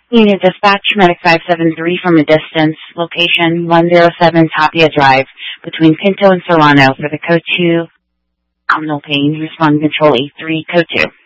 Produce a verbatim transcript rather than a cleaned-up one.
Unit Dispatch, Medic five seven three from a distance, location one oh seven Tapia Drive, between Pinto and Serrano for the Code two, abdominal pain, respond control eight three, Code two.